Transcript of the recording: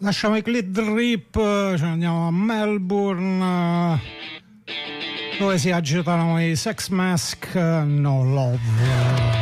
Lasciamo i Clit Drip, ce ne andiamo a Melbourne, dove si agitano i Sex Mask, No Love.